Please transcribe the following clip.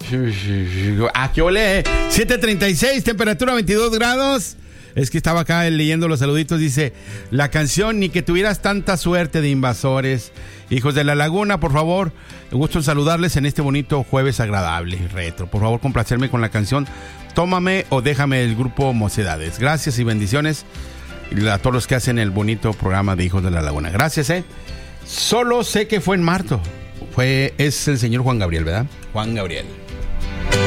¿A qué ole? 7:36, temperatura 22 grados. Es que estaba acá leyendo los saluditos. Dice, la canción Ni que tuvieras tanta suerte de Invasores. Hijos de la Laguna, por favor, gusto en saludarles en este bonito jueves agradable y retro. Por favor, complacerme con la canción Tómame o Déjame del grupo Mocedades. Gracias y bendiciones a todos los que hacen el bonito programa de Hijos de la Laguna. Gracias, Solo sé que fue en marzo. Es el señor Juan Gabriel, ¿verdad? Juan Gabriel.